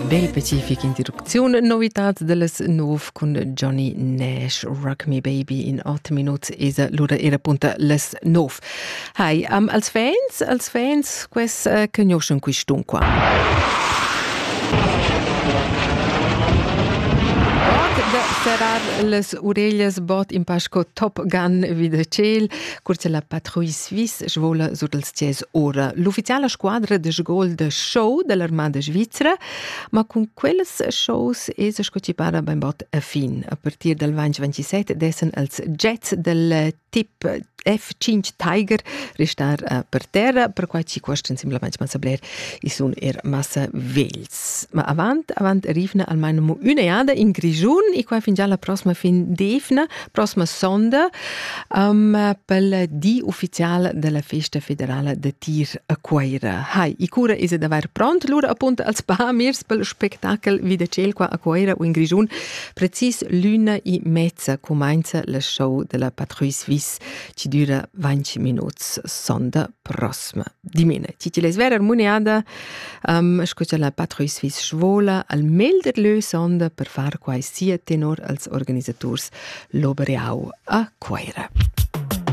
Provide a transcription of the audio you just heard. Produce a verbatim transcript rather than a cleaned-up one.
Bel pacific interruzione, novitats delles nov con Johnny Nash, Rock Me Baby in otto minuti, esa l'ora era punta les nov. Hai, um, als fans, als fans, quest uh, conoscen quist'un qua. Serrar les orellas bot in pasco Top Gun vida ciel, curce la patrouille suisse svola sur els ces ora. L'ufficiala squadra de sgol de show dell'Armada Svizzera, ma con quelles shows es scocipara ben bot a fin. A partir del ventiventisette dessen els jets del tip F cinque Tiger restar uh, per terra, per quai ci question simplement man sabler i sun er massa vells. Ma avant, avant arrivna almeno un'eada in Grigiun, i quai fin già la prossima fin d'Efna, prossima sonda, um, pel di ufficiale della festa federale de tir a Queira. Hai, i cura is davar pront, lura appunto als Bahamirs pel spectacle vida ciel qua a Queira o in Grigiun, precis l'una i mezza comincia la show della Patrouille Suisse, ci dura venti minuti, sonda prossima. Dimene, ci ci les vera armoniada, um, scuccia la Patrouille Suisse svola al melder lö sonda per far quai sia tenor als organisators l'Obereau a Queira.